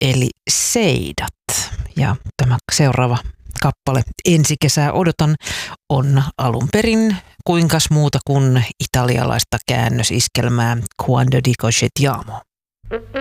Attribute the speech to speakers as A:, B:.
A: eli Seidat. Ja tämä seuraava kappale Ensi kesää odotan on alun perin kuinkas muuta kuin italialaista käännösiskelmää Quando dico che ti amo.